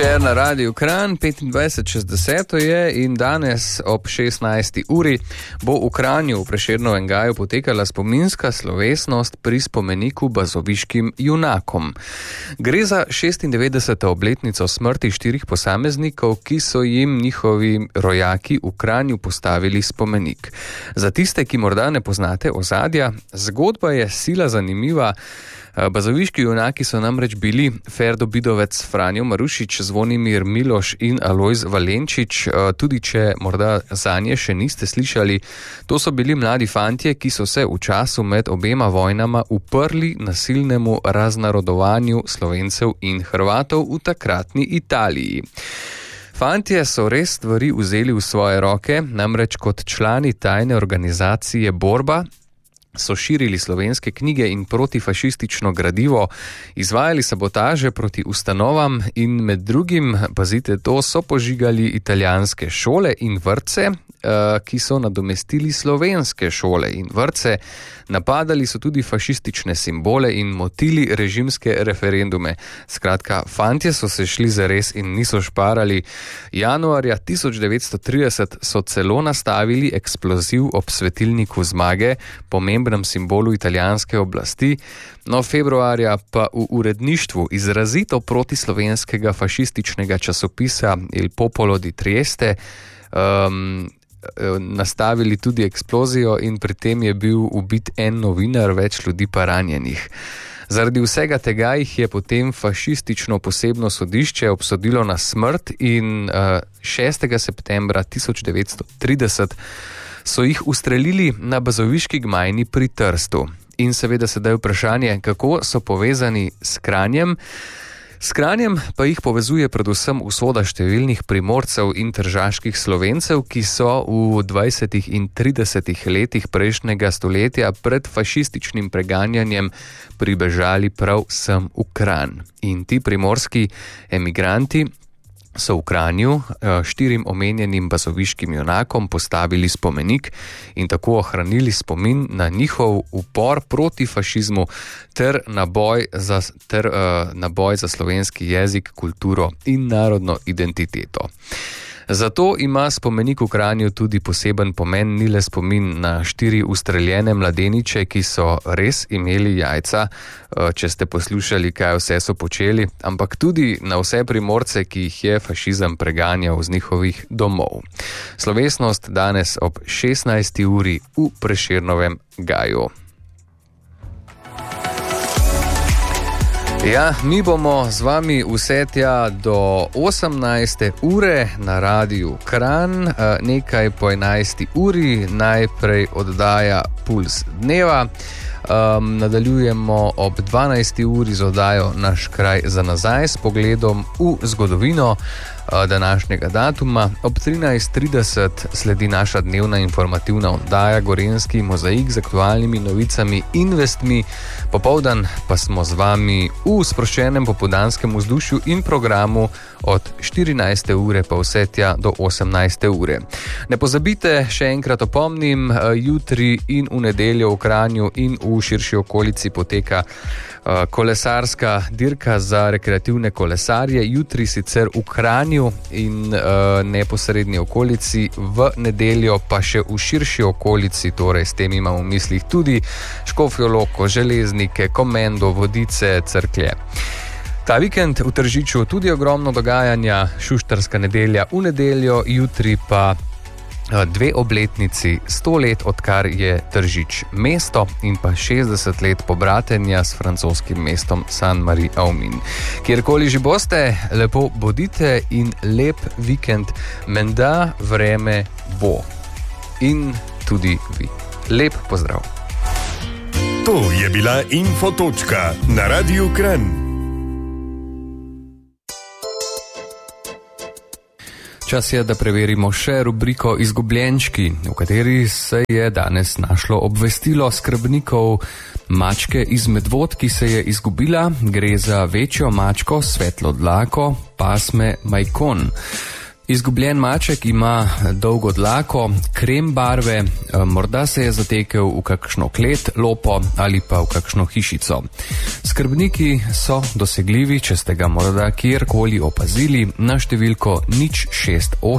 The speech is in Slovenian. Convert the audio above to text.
Večer na Radiu Kranj, 25:60 je in danes ob 16. uri bo v Kranju v Prešernovem gaju potekala spominska slovesnost pri spomeniku bazoviškim junakom. Gre za 96. obletnico smrti 4 posameznikov, ki so jim njihovi rojaki v Kranju postavili spomenik. Za tiste, ki morda ne poznate ozadja, zgodba je sila zanimiva. Bazoviški junaki so namreč bili Ferdo Bidovec, Franjo Marušič, Zvonimir Miloš in Alojz Valenčič. Tudi če morda zanje še niste slišali, to so bili mladi fantje, ki so se v času med obema vojnama uprli nasilnemu raznarodovanju Slovencev in Hrvatov v takratni Italiji. Fantje so res stvari vzeli v svoje roke, namreč kot člani tajne organizacije Borba so širili slovenske knjige in protifašistično gradivo, izvajali sabotaže proti ustanovam in med drugim, pazite to, so požigali italijanske šole in vrtce, ki so nadomestili slovenske šole in vrtce, napadali so tudi fašistične simbole in motili režimske referendume. Skratka, fantje so se šli zares in niso šparali. Januarja 1930 so celo nastavili eksploziv ob svetilniku zmage, pomembnem simbolu italijanske oblasti, no februarja pa v uredništvu izrazito protislovenskega fašističnega časopisa Il Popolo di Trieste nastavili tudi eksplozijo in pri tem je bil ubit en novinar, več ljudi pa ranjenih. Zaradi vsega tega jih je potem fašistično posebno sodišče obsodilo na smrt in 6. septembra 1930 so jih ustrelili na bazoviški gmajni pri Trstu. In seveda sedaj vprašanje, kako so povezani s Kranjem. S Kranjem pa jih povezuje predvsem usoda številnih Primorcev in tržaških Slovencev, ki so v 20. in 30. letih prejšnjega stoletja pred fašističnim preganjanjem pribežali prav sem v Kranj. In ti primorski emigranti so v Kranju 4 omenjenim bazoviškim junakom postavili spomenik in tako ohranili spomin na njihov upor proti fašizmu ter na boj za slovenski jezik, kulturo in narodno identiteto. Zato ima spomenik v Kranju tudi poseben pomen, ni le spomin na 4 ustreljene mladeniče, ki so res imeli jajca, če ste poslušali, kaj vse so počeli, ampak tudi na vse Primorce, ki jih je fašizem preganjal z njihovih domov. Slovesnost danes ob 16. uri v Prešernovem gaju. Ja, mi bomo z vami vse tja do 18. ure na Radiu Kranj, nekaj po 11. uri, najprej oddaja Puls dneva, nadaljujemo ob 12. uri z oddajo Naš kraj za nazaj s pogledom v zgodovino današnjega datuma. Ob 13:30 sledi naša dnevna informativna oddaja Gorenjski mozaik z aktualnimi novicami in vestmi. Popoldan pa smo z vami v sproščenem popoldanskem vzdušju in programu od 14. ure pa vse tja do 18. ure. Ne pozabite, še enkrat opomnim, jutri in v nedeljo v Kranju in v širši okolici poteka kolesarska dirka za rekreativne kolesarje, jutri sicer v Kranju in neposrednji okolici, v nedeljo pa še v širši okolici, torej s tem imamo v mislih tudi Škofjo Loko, Železnike, Komendo, Vodice, Cerklje. Ta vikend v Tržiču tudi ogromno dogajanja, Šuštarska nedelja v nedeljo, jutri pa 2 obletnici, 100 let odkar je Tržič mesto in pa 60 let pobratenja s francoskim mestom Saint-Marie-aux-Mines. Kjerkoli že boste, lepo bodite in lep vikend, menda vreme bo. In tudi vi. Lep pozdrav. To je bila Infotočka na Radiu Kranj. Čas je, da preverimo še rubriko Izgubljenčki, v kateri se je danes našlo obvestilo skrbnikov mačke iz Medvod, ki se je izgubila. Gre za večjo mačko, svetlo dlako, pasme Majkon. Izgubljen maček ima dolgo dlako, krem barve, morda se je zatekel v kakšno klet, lopo ali pa v kakšno hišico. Skrbniki so dosegljivi, če ste ga morda kjerkoli opazili, na številko 068